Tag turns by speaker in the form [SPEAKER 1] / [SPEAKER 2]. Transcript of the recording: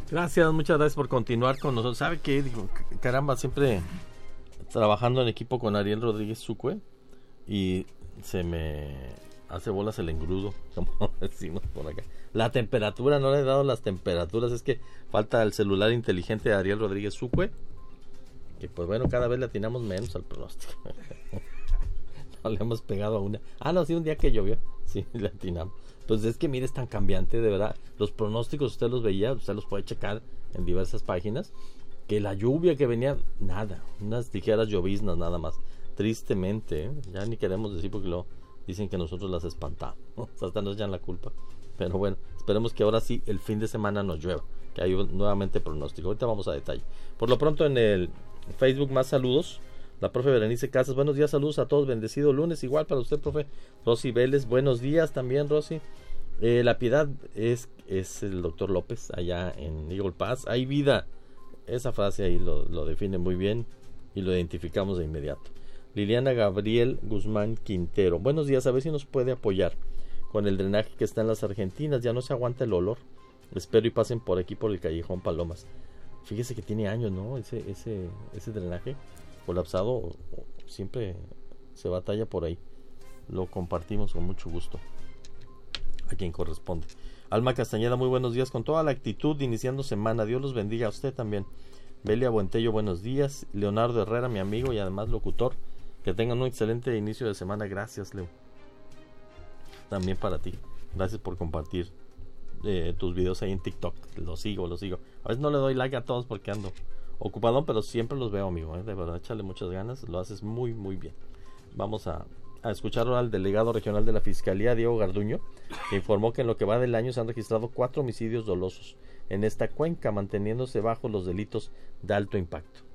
[SPEAKER 1] Gracias, muchas gracias por continuar con nosotros. ¿Sabe qué? Digo, caramba, siempre trabajando en equipo con Ariel Rodríguez Sucue y se me hace bolas el engrudo, como decimos por acá. La temperatura, no le he dado las temperaturas, es que falta el celular inteligente de Ariel Rodríguez Sucue, que pues bueno, cada vez le atinamos menos al pronóstico. No le hemos pegado a una. No, sí, un día que llovió, sí, le atinamos. Pues es que mire, es tan cambiante, de verdad. Los pronósticos usted los veía, usted los puede checar en diversas páginas, que la lluvia que venía, nada, unas ligeras lloviznas nada más. Tristemente, ya ni queremos decir porque lo dicen que nosotros las espantamos, hasta nos echan la culpa. Pero bueno, esperemos que ahora sí el fin de semana nos llueva, que hay nuevamente pronóstico. Ahorita vamos a detalle. Por lo pronto en el Facebook más saludos. La profe Berenice Casas, buenos días, saludos a todos, bendecido lunes, igual para usted, profe. Rosy Vélez, buenos días también, Rosy. La Piedad es el doctor López, allá en Eagle Pass. Hay vida, esa frase ahí lo define muy bien y lo identificamos de inmediato. Liliana Gabriel Guzmán Quintero, buenos días, a ver si nos puede apoyar con el drenaje que está en las Argentinas, ya no se aguanta el olor. Espero y pasen por aquí por el Callejón Palomas. Fíjese que tiene años, ¿no? Ese drenaje colapsado, siempre se batalla por ahí. Lo compartimos con mucho gusto a quien corresponde. Alma Castañeda, muy buenos días, con toda la actitud iniciando semana, Dios los bendiga a usted también. Belia Buentello, buenos días. Leonardo Herrera, mi amigo y además locutor, que tengan un excelente inicio de semana. Gracias, Leo, también para ti, gracias por compartir tus videos ahí en TikTok. Lo sigo, a veces no le doy like a todos porque ando ocupadón, pero siempre los veo, amigo, de verdad, échale muchas ganas, lo haces muy muy bien. Vamos a escuchar ahora al delegado regional de la Fiscalía, Diego Garduño, que informó que en lo que va del año se han registrado 4 homicidios dolosos en esta cuenca, manteniéndose bajo los delitos de alto impacto.